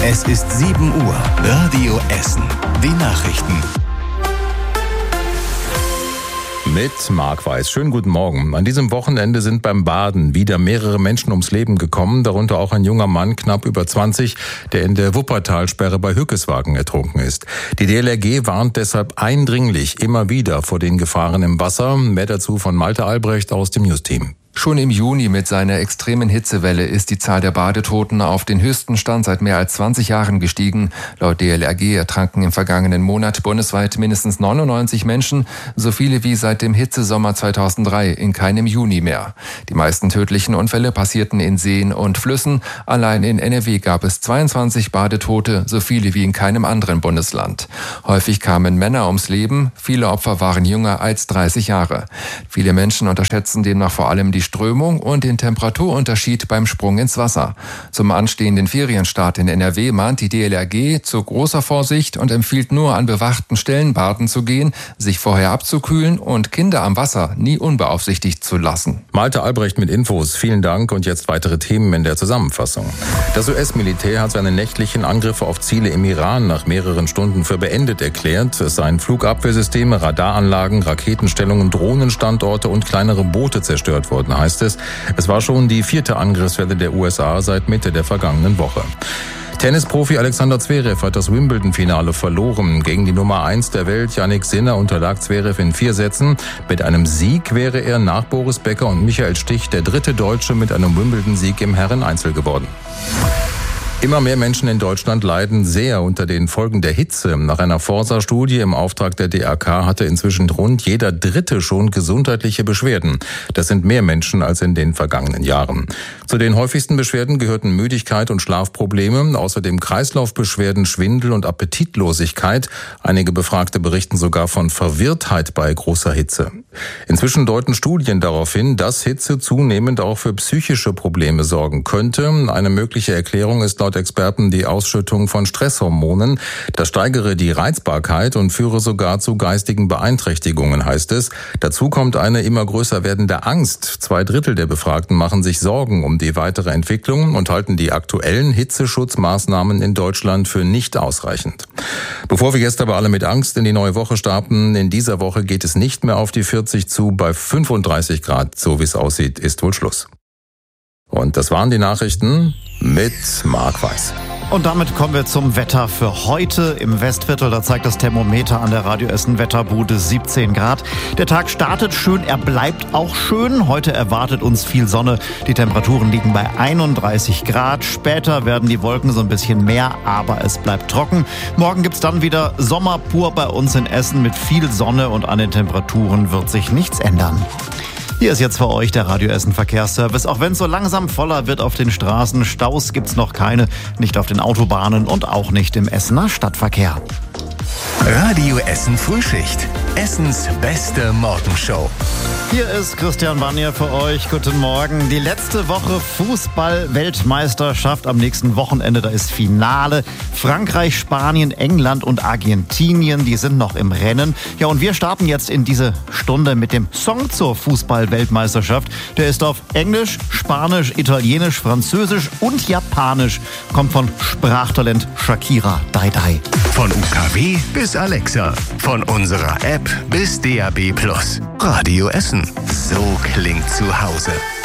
Es ist 7 Uhr. Radio Essen. Die Nachrichten. Mit Marc Weiß. Schönen guten Morgen. An diesem Wochenende sind beim Baden wieder mehrere Menschen ums Leben gekommen, darunter auch ein junger Mann, knapp über 20, der in der Wuppertalsperre bei Hückeswagen ertrunken ist. Die DLRG warnt deshalb eindringlich immer wieder vor den Gefahren im Wasser. Mehr dazu von Malte Albrecht aus dem News-Team. Schon im Juni mit seiner extremen Hitzewelle ist die Zahl der Badetoten auf den höchsten Stand seit mehr als 20 Jahren gestiegen. Laut DLRG ertranken im vergangenen Monat bundesweit mindestens 99 Menschen, so viele wie seit dem Hitzesommer 2003, in keinem Juni mehr. Die meisten tödlichen Unfälle passierten in Seen und Flüssen. Allein in NRW gab es 22 Badetote, so viele wie in keinem anderen Bundesland. Häufig kamen Männer ums Leben, viele Opfer waren jünger als 30 Jahre. Viele Menschen unterschätzen demnach vor allem die Strömung und den Temperaturunterschied beim Sprung ins Wasser. Zum anstehenden Ferienstart in NRW mahnt die DLRG zu großer Vorsicht und empfiehlt nur an bewachten Stellen baden zu gehen, sich vorher abzukühlen und Kinder am Wasser nie unbeaufsichtigt zu lassen. Malte Albrecht mit Infos. Vielen Dank und jetzt weitere Themen in der Zusammenfassung. Das US-Militär hat seine nächtlichen Angriffe auf Ziele im Iran nach mehreren Stunden für beendet erklärt. Es seien Flugabwehrsysteme, Radaranlagen, Raketenstellungen, Drohnenstandorte und kleinere Boote zerstört worden, heißt es. Es war schon die 4. Angriffswelle der USA seit Mitte der vergangenen Woche. Tennisprofi Alexander Zverev hat das Wimbledon-Finale verloren. Gegen die Nummer 1 der Welt, Jannik Sinner, unterlag Zverev in 4 Sätzen. Mit einem Sieg wäre er nach Boris Becker und Michael Stich der 3. Deutsche mit einem Wimbledon-Sieg im Herren-Einzel geworden. Immer mehr Menschen in Deutschland leiden sehr unter den Folgen der Hitze. Nach einer Forsa-Studie im Auftrag der DRK hatte inzwischen rund jeder Dritte schon gesundheitliche Beschwerden. Das sind mehr Menschen als in den vergangenen Jahren. Zu den häufigsten Beschwerden gehörten Müdigkeit und Schlafprobleme, außerdem Kreislaufbeschwerden, Schwindel und Appetitlosigkeit. Einige Befragte berichten sogar von Verwirrtheit bei großer Hitze. Inzwischen deuten Studien darauf hin, dass Hitze zunehmend auch für psychische Probleme sorgen könnte. Eine mögliche Erklärung ist laut Experten die Ausschüttung von Stresshormonen. Das steigere die Reizbarkeit und führe sogar zu geistigen Beeinträchtigungen, heißt es. Dazu kommt eine immer größer werdende Angst. 2/3 der Befragten machen sich Sorgen um die weitere Entwicklung und halten die aktuellen Hitzeschutzmaßnahmen in Deutschland für nicht ausreichend. Bevor wir jetzt aber alle mit Angst in die neue Woche starten, in dieser Woche geht es nicht mehr auf die 40 zu. Bei 35 Grad, so wie es aussieht, ist wohl Schluss. Und das waren die Nachrichten mit Marc Weiß. Und damit kommen wir zum Wetter für heute im Westviertel. Da zeigt das Thermometer an der Radio Essen Wetterbude 17 Grad. Der Tag startet schön, er bleibt auch schön. Heute erwartet uns viel Sonne. Die Temperaturen liegen bei 31 Grad. Später werden die Wolken so ein bisschen mehr, aber es bleibt trocken. Morgen gibt's dann wieder Sommer pur bei uns in Essen mit viel Sonne und an den Temperaturen wird sich nichts ändern. Hier ist jetzt für euch der Radio Essen Verkehrsservice. Auch wenn es so langsam voller wird auf den Straßen, Staus gibt's noch keine, nicht auf den Autobahnen und auch nicht im Essener Stadtverkehr. Radio Essen Frühschicht. Essens beste Morgenshow. Hier ist Christian Wannier für euch. Guten Morgen. Die letzte Woche Fußball-Weltmeisterschaft am nächsten Wochenende. Da ist Finale. Frankreich, Spanien, England und Argentinien, die sind noch im Rennen. Ja, und wir starten jetzt in diese Stunde mit dem Song zur Fußball-Weltmeisterschaft. Der ist auf Englisch, Spanisch, Italienisch, Französisch und Japanisch. Kommt von Sprachtalent Shakira Dai Dai. Von UKW bis Alexa. Von unserer App bis DAB+. Radio Essen. So klingt zu Hause.